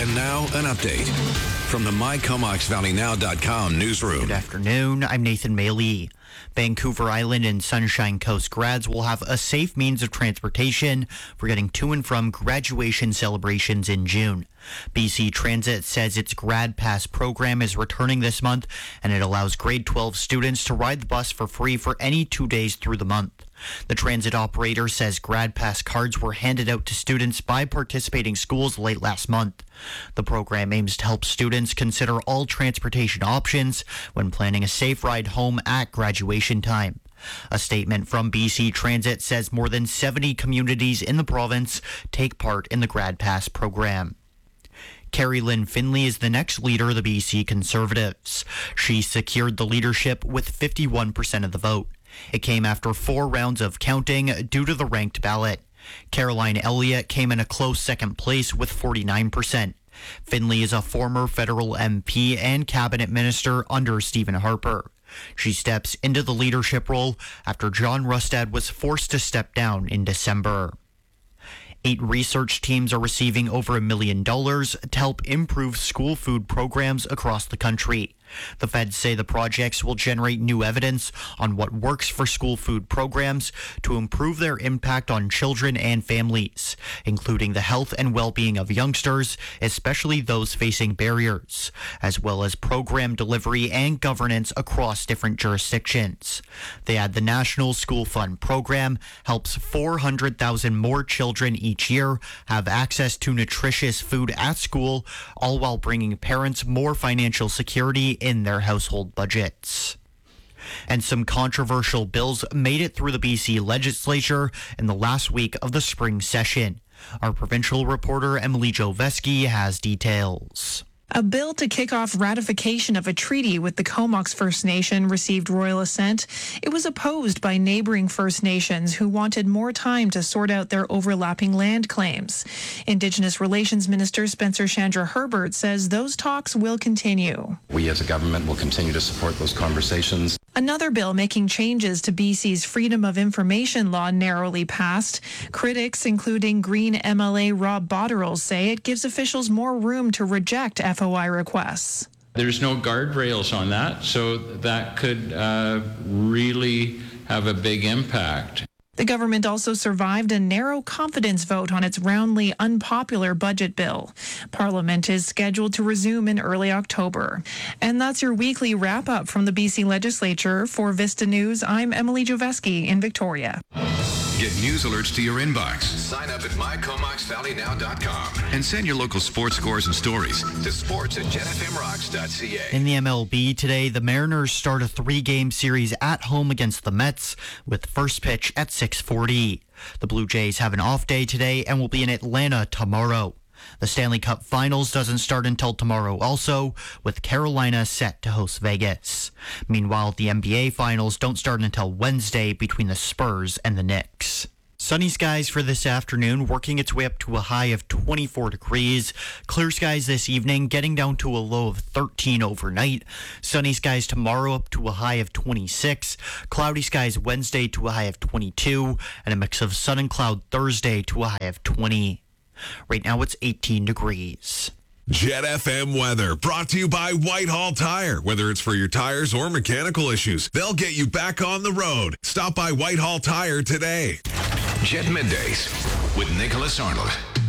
And now, an update from the MyComoxValleyNow.com newsroom. Good afternoon. I'm Nathan Maley. Vancouver Island and Sunshine Coast grads will have a safe means of transportation for getting to and from graduation celebrations in June. BC Transit says its Grad Pass program is returning this month, and it allows grade 12 students to ride the bus for free for any 2 days through the month. The transit operator says Grad Pass cards were handed out to students by participating schools late last month. The program aims to help students consider all transportation options when planning a safe ride home at graduation time. A statement from BC Transit says more than 70 communities in the province take part in the Grad Pass program. Carrie Lynn Finley is the next leader of the BC Conservatives. She secured the leadership with 51% of the vote. It came after 4 rounds of counting due to the ranked ballot. Caroline Elliott came in a close second place with 49%. Finley is a former federal MP and cabinet minister under Stephen Harper. She steps into the leadership role after John Rustad was forced to step down in December. 8 research teams are receiving over $1 million to help improve school food programs across the country. The feds say the projects will generate new evidence on what works for school food programs to improve their impact on children and families, including the health and well-being of youngsters, especially those facing barriers, as well as program delivery and governance across different jurisdictions. They add the National School Fund program helps 400,000 more children each year have access to nutritious food at school, all while bringing parents more financial security in their household budgets. And some controversial bills made it through the BC legislature in the last week of the spring session. Our provincial reporter Emily Joveski has details. A bill to kick off ratification of a treaty with the Comox First Nation received royal assent. It was opposed by neighboring First Nations who wanted more time to sort out their overlapping land claims. Indigenous Relations Minister Spencer Chandra Herbert says those talks will continue. We as a government will continue to support those conversations. Another bill making changes to BC's Freedom of Information law narrowly passed. Critics, including Green MLA Rob Botterill, say it gives officials more room to reject FOI requests. There's no guardrails on that, so that could really have a big impact. The government also survived a narrow confidence vote on its roundly unpopular budget bill. Parliament is scheduled to resume in early October. And that's your weekly wrap-up from the BC Legislature. For Vista News, I'm Emily Joveski in Victoria. Get news alerts to your inbox. Sign up at MyComoxValleyNow.com and send your local sports scores and stories to sports@jetfmrocks.ca. In the MLB today, the Mariners start a 3-game series at home against the Mets with first pitch at 6:40. The Blue Jays have an off day today and will be in Atlanta tomorrow. The Stanley Cup Finals doesn't start until tomorrow also, with Carolina set to host Vegas. Meanwhile, the NBA Finals don't start until Wednesday between the Spurs and the Knicks. Sunny skies for this afternoon, working its way up to a high of 24 degrees. Clear skies this evening, getting down to a low of 13 overnight. Sunny skies tomorrow up to a high of 26. Cloudy skies Wednesday to a high of 22. And a mix of sun and cloud Thursday to a high of 20. Right now it's 18 degrees. Jet FM weather brought to you by Whitehall Tire. Whether it's for your tires or mechanical issues, they'll get you back on the road. Stop by Whitehall Tire today. Jet Middays with Nicholas Arnold.